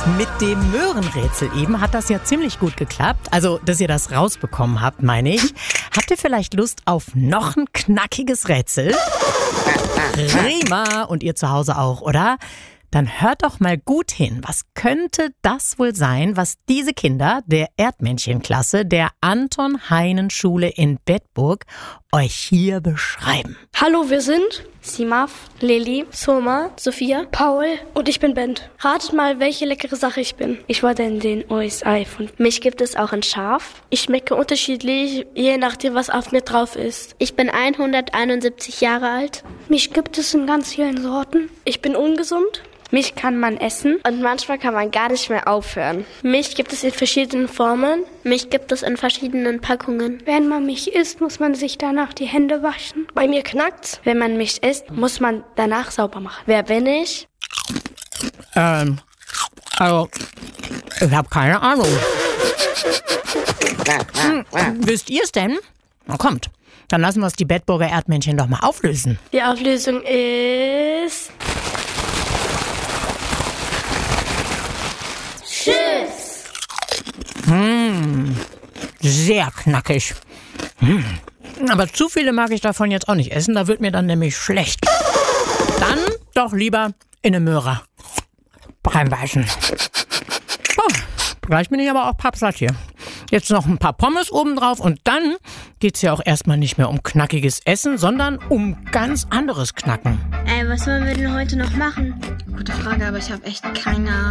Mit dem Möhrenrätsel eben hat das ja ziemlich gut geklappt. Also, dass ihr das rausbekommen habt, meine ich. Habt ihr vielleicht Lust auf noch ein knackiges Rätsel? Prima! Und ihr zu Hause auch, oder? Dann hört doch mal gut hin. Was könnte das wohl sein, was diese Kinder der Erdmännchenklasse der Anton-Heinen-Schule in Bedburg euch hier beschreiben? Hallo, wir sind Simaf, Lili, Soma, Sophia, Paul und ich bin Bent. Ratet mal, welche leckere Sache ich bin. Ich wurde in den USA erfunden. Mich gibt es auch in scharf. Ich schmecke unterschiedlich, je nachdem, was auf mir drauf ist. Ich bin 171 Jahre alt. Mich gibt es in ganz vielen Sorten. Ich bin ungesund. Mich kann man essen und manchmal kann man gar nicht mehr aufhören. Mich gibt es in verschiedenen Formen. Mich gibt es in verschiedenen Packungen. Wenn man mich isst, muss man sich danach die Hände waschen. Bei mir knackt's. Wenn man mich isst, muss man danach sauber machen. Wer bin ich? Also, ich habe keine Ahnung. Wisst ihr es denn? Na kommt, dann lassen wir es die Bedburger Erdmännchen doch mal auflösen. Die Auflösung ist... Tschüss! Sehr knackig. Aber zu viele mag ich davon jetzt auch nicht essen, da wird mir dann nämlich schlecht. Dann doch lieber in eine Möhre reinbeißen. Oh, gleich bin ich aber auch pappsatt hier. Jetzt noch ein paar Pommes obendrauf und dann geht's ja auch erstmal nicht mehr um knackiges Essen, sondern um ganz anderes Knacken. Was wollen wir denn heute noch machen? Gute Frage, aber ich habe echt keine Ahnung.